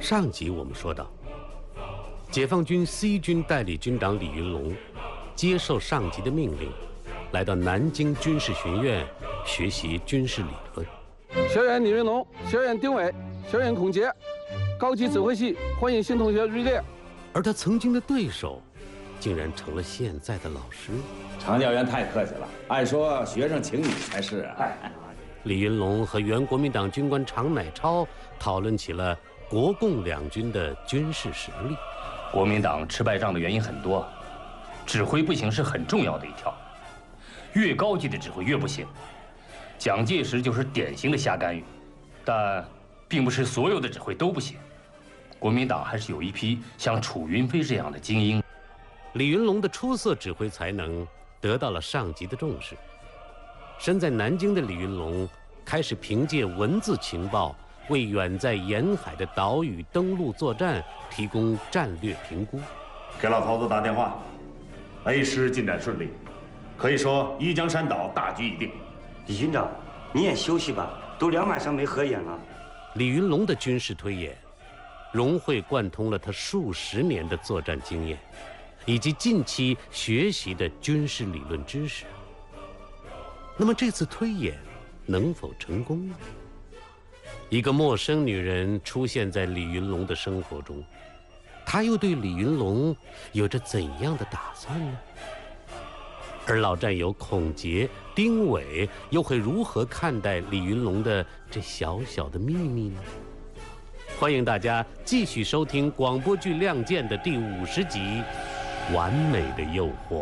上集我们说到，解放军 C 军代理军长李云龙接受上级的命令，来到南京军事学院学习军事理论。 学员李云龙，学员丁伟，学员孔杰，高级指挥系欢迎新同学入列。 而他曾经的对手，竟然成了现在的老师。 常教员太客气了，按说学生请你才是啊。 李云龙和原国民党军官常乃超讨论起了国共两军的军事实力。 国民党吃败仗的原因很多，指挥不行是很重要的一条。越高级的指挥越不行。蒋介石就是典型的瞎干预，但并不是所有的指挥都不行。国民党还是有一批像楚云飞这样的精英。 李云龙的出色指挥才能得到了上级的重视。身在南京的李云龙开始凭借文字情报，为远在沿海的岛屿登陆作战提供战略评估。 给老头子打电话 ，A 师进展顺利，可以说一江山岛大局已定。 李军长，你也休息吧，都2晚上没合眼了。 李云龙的军事推演，融会贯通了他数十年的作战经验，以及近期学习的军事理论知识。那么这次推演能否成功呢？一个陌生女人出现在李云龙的生活中，她又对李云龙有着怎样的打算呢？而老战友孔杰、丁伟又会如何看待李云龙的这小小的秘密呢？欢迎大家继续收听广播剧《亮剑》的第50集《完美的诱惑》。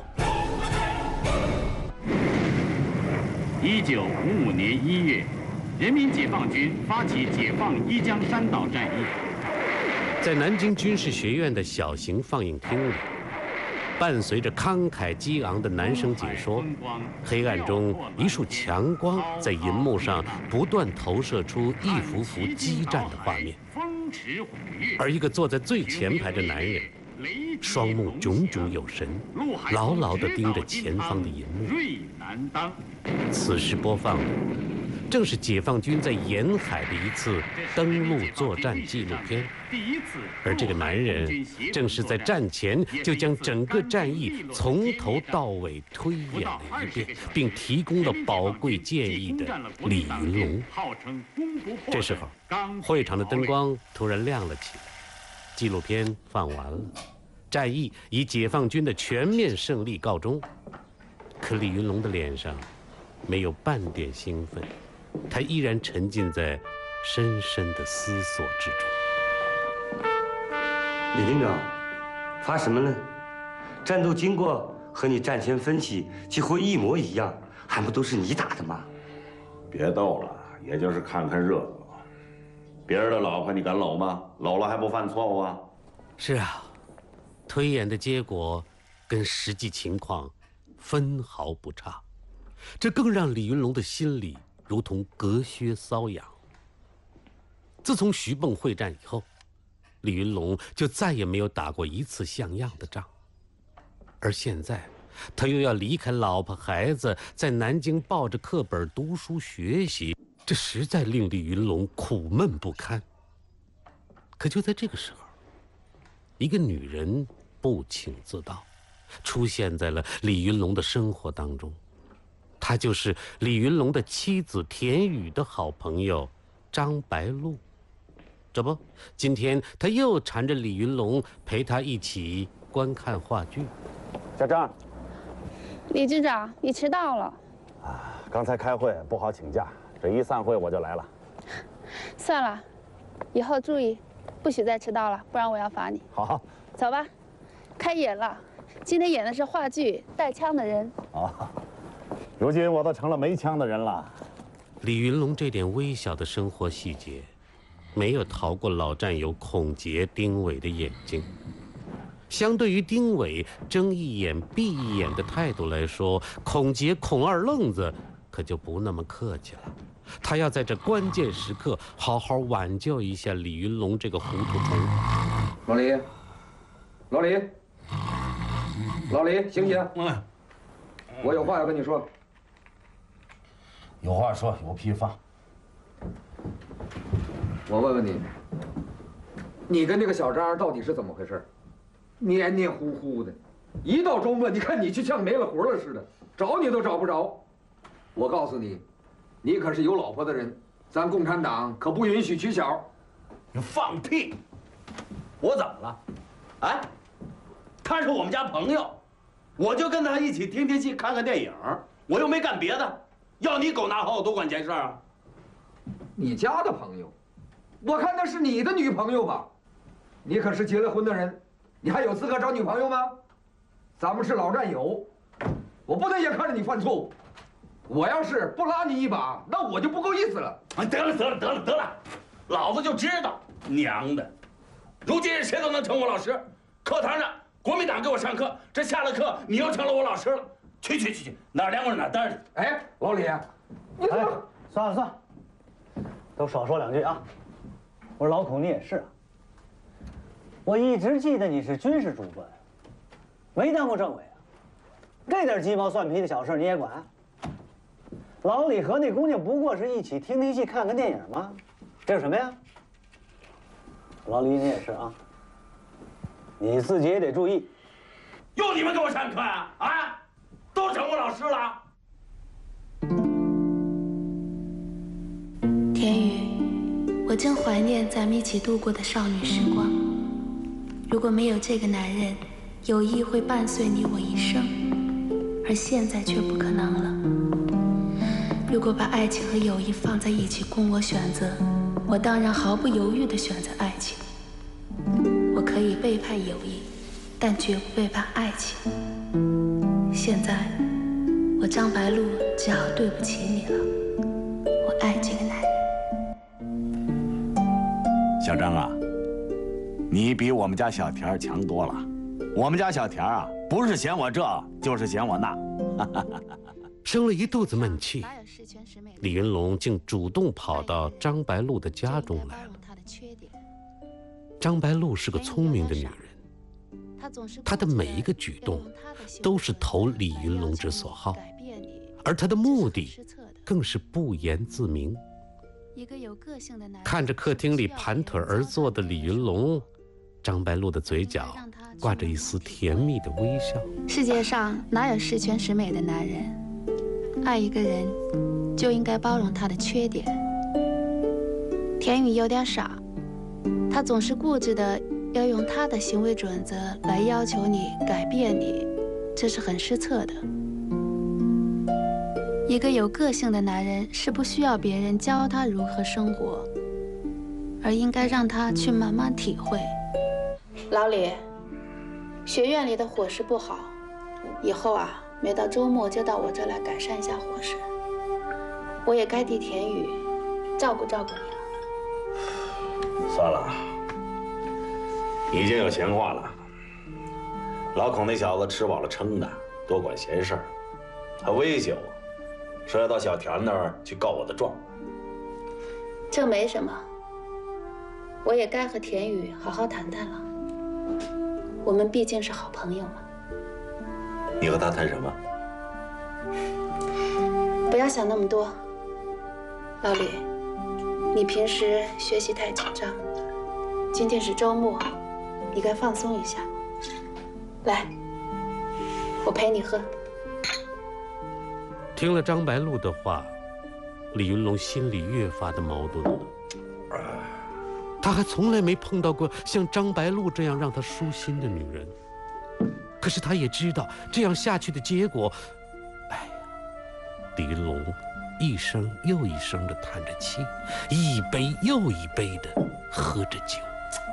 1955年1月，人民解放军发起解放一江山岛战役。 在南京军事学院的小型放映厅里，伴随着慷慨激昂的男声解说，黑暗中一束强光在银幕上不断投射出一幅幅激战的画面。而一个坐在最前排的男人，双目炯炯有神，牢牢地盯着前方的银幕。此时播放的正是解放军在沿海的一次登陆作战纪录片，而这个男人正是在战前就将整个战役从头到尾推演了一遍，并提供了宝贵建议的李云龙。这时候，会场的灯光突然亮了起来，纪录片放完了，战役以解放军的全面胜利告终。可李云龙的脸上没有半点兴奋，他依然沉浸在深深的思索之中。 李军长，发什么呢？战斗经过和你战前分析几乎一模一样，还不都是你打的吗？ 别逗了，也就是看看热闹。别人的老婆你敢搂吗？搂了还不犯错误啊？ 是啊，推演的结果跟实际情况分毫不差，这更让李云龙的心里如同隔靴搔痒。自从徐蚌会战以后，李云龙就再也没有打过一次像样的仗，而现在他又要离开老婆孩子，在南京抱着课本读书学习，这实在令李云龙苦闷不堪。可就在这个时候，一个女人不请自到，出现在了李云龙的生活当中。她就是李云龙的妻子田雨的好朋友张白露。这不，今天她又缠着李云龙陪她一起观看话剧。 小张， 李军长，你迟到了。 刚才开会不好请假，这一散会我就来了。 算了，以后注意，不许再迟到了，不然我要罚你。 好， 走吧，开演了。今天演的是话剧《带枪的人》。 如今我都成了没枪的人了。 李云龙这点微小的生活细节，没有逃过老战友孔杰、丁伟的眼睛。相对于丁伟睁一眼闭一眼的态度来说，孔杰、孔二愣子可就不那么客气了。他要在这关键时刻好好挽救一下李云龙这个糊涂虫。 老李，老李，老李，醒醒！我有话要跟你说。 有话说，有屁放。 我问问你， 你跟这个小张到底是怎么回事？黏黏糊糊的，一到周末，你看你就像没了活了似的，找你都找不着。我告诉你，你可是有老婆的人，咱共产党可不允许娶小。 你放屁！我怎么了？啊？他是我们家朋友，我就跟他一起听听戏、看看电影，我又没干别的，要你狗拿好，我多管闲事啊！ 你家的朋友，我看那是你的女朋友吧？你可是结了婚的人，你还有资格找女朋友吗？咱们是老战友，我不能眼看着你犯错误。我要是不拉你一把，那我就不够意思了。 啊，得了，老子就知道，娘的！如今谁都能成我老师，课堂上国民党给我上课，这下了课你又成了我老师了。去，哪儿凉快哪儿待着。 哎，老李，你哎，算了，都少说两句啊。我说老孔，你也是啊。我一直记得你是军事主官，没当过政委啊。这点鸡毛蒜皮的小事你也管？老李和那姑娘不过是一起听听戏、看看电影吗？这有什么呀？老李，你也是啊，你自己也得注意。 又你们给我上课呀？啊，都成我老师了。 田宇，我真怀念咱们一起度过的少女时光。如果没有这个男人，友谊会伴随你我一生，而现在却不可能了。如果把爱情和友谊放在一起供我选择，我当然毫不犹豫地选择爱情。我可以背叛友谊，但绝不背叛爱情。现在，我张白露只好对不起你了。我爱这个男人。 小张啊，你比我们家小田强多了。我们家小田啊，不是嫌我这，就是嫌我那。 生了一肚子闷气，李云龙竟主动跑到张白露的家中来了。张白露是个聪明的女人，她的每一个举动都是投李云龙之所好，而她的目的更是不言自明。看着客厅里盘腿而坐的李云龙，张白露的嘴角挂着一丝甜蜜的微笑。 世界上哪有十全十美的男人？爱一个人就应该包容他的缺点。田宇有点傻，他总是固执的要用他的行为准则来要求你、改变你，这是很失策的。一个有个性的男人是不需要别人教他如何生活，而应该让他去慢慢体会。老李，学院里的伙食不好，以后啊，每到周末就到我这来改善一下伙食。我也该替田宇照顾照顾你了。 算了，已经有闲话了。老孔那小子吃饱了撑的，多管闲事儿，还威胁我，说要到小田那儿去告我的状。 这没什么，我也该和田宇好好谈谈了。我们毕竟是好朋友嘛。 你和他谈什么？ 不要想那么多，老李，你平时学习太紧张，今天是周末，你该放松一下。来，我陪你喝。 听了张白露的话，李云龙心里越发的矛盾了。他还从来没碰到过像张白露这样让他舒心的女人，可是他也知道这样下去的结果，哎呀，李云龙一声又一声地叹着气，一杯又一杯地喝着酒。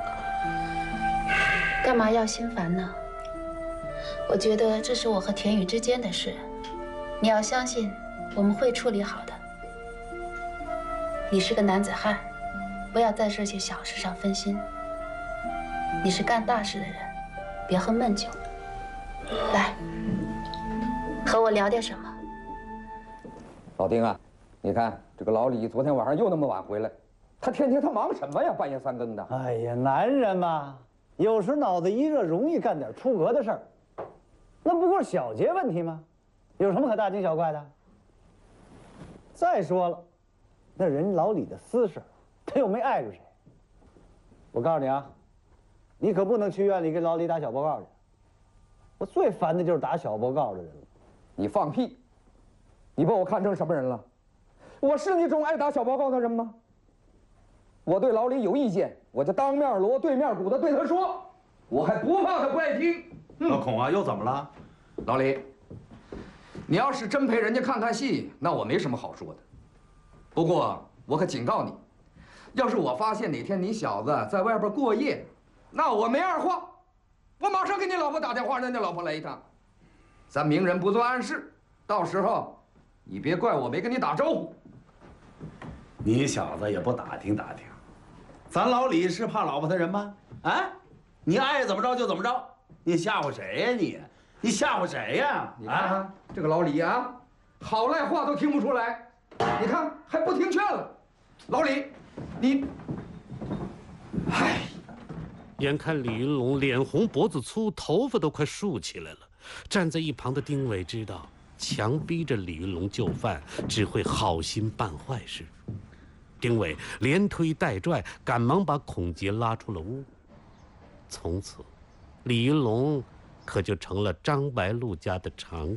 干嘛要心烦呢？我觉得这是我和田宇之间的事，你要相信我们会处理好的。你是个男子汉，不要在这些小事上分心。你是干大事的人，别喝闷酒。来，和我聊点什么。 老丁啊，你看这个老李昨天晚上又那么晚回来，他天天他忙什么呀？半夜三更的。 哎呀，男人嘛，有时脑子一热，容易干点出格的事儿。那不过是小节问题吗？有什么可大惊小怪的？再说了，那人老李的私事，他又没碍着谁。我告诉你啊， 你可不能去院里给老李打小报告去。我最烦的就是打小报告的人了。 你放屁！你把我看成什么人了？我是那种爱打小报告的人吗？我对老李有意见，我就当面锣对面鼓的对他说，我还不怕他不爱听。 老孔啊，又怎么了？ 老李，你要是真陪人家看看戏，那我没什么好说的。不过我可警告你，要是我发现哪天你小子在外边过夜，那我没二话，我马上给你老婆打电话，让你老婆来一趟。咱明人不做暗事，到时候你别怪我没跟你打招呼。 你小子也不打听打听，咱老李是怕老婆他人吗？啊，你爱怎么着就怎么着，你吓唬谁呀你？你吓唬谁呀？ 你看看这个老李啊，好赖话都听不出来，你看还不听劝了。老李，你，唉。 眼看李云龙脸红脖子粗，头发都快竖起来了。站在一旁的丁伟知道，强逼着李云龙就范，只会好心办坏事。丁伟连推带拽，赶忙把孔杰拉出了屋。从此，李云龙可就成了张白鹿家的常